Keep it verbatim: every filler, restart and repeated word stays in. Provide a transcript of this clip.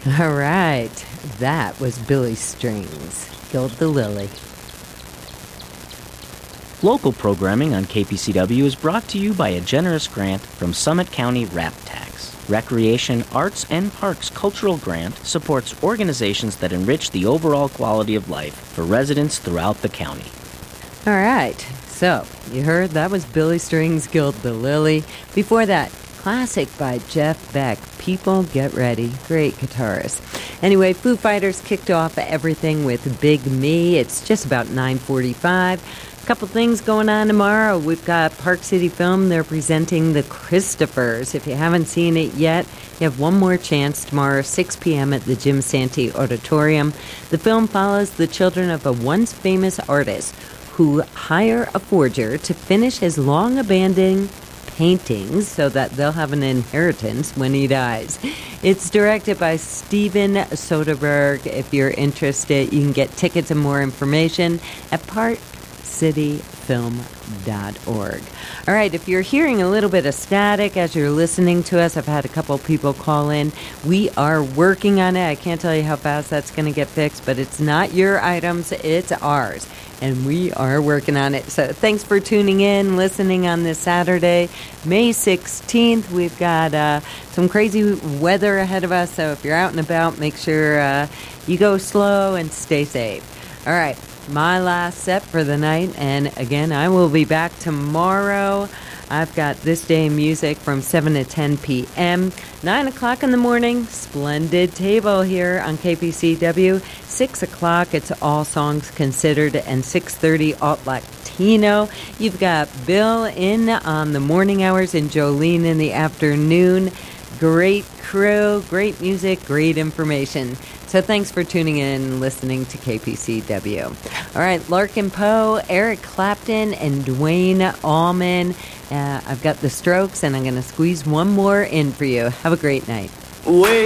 All right. That was Billy Strings, Gild the Lily. Local programming on K P C W is brought to you by a generous grant from Summit County RAP Tax. Recreation, Arts, and Parks Cultural Grant supports organizations that enrich the overall quality of life for residents throughout the county. All right. So, you heard that was Billy Strings, Gild the Lily. Before that, classic by Jeff Beck, People Get Ready. Great guitarist. Anyway, Foo Fighters kicked off everything with Big Me. It's just about nine forty-five. A couple things going on tomorrow. We've got Park City Film. They're presenting The Christophers. If you haven't seen it yet, you have one more chance tomorrow, six p.m. at the Jim Santee Auditorium. The film follows the children of a once famous artist who hire a forger to finish his long-abandoned paintings so that they'll have an inheritance when he dies. It's directed by Steven Soderbergh. If you're interested, you can get tickets and more information at park city film dot org. All right, if you're hearing a little bit of static as you're listening to us, I've had a couple people call in. We are working on it. I can't tell you how fast that's going to get fixed, but it's not your items, it's ours. And we are working on it. So thanks for tuning in, listening on this Saturday, May sixteenth. We've got uh, some crazy weather ahead of us. So if you're out and about, make sure uh, you go slow and stay safe. All right, my last set for the night. And again, I will be back tomorrow. I've got This Day in Music from seven to ten p.m. nine o'clock in the morning, splendid table here on K P C W. six o'clock, it's All Songs Considered, and six thirty, Alt Latino. You've got Bill in on the morning hours and Jolene in the afternoon. Great crew, great music, great information. So thanks for tuning in and listening to K P C W. All right, Larkin Poe, Eric Clapton, and Dwayne Allman. Uh, I've got the Strokes, and I'm going to squeeze one more in for you. Have a great night. Wait.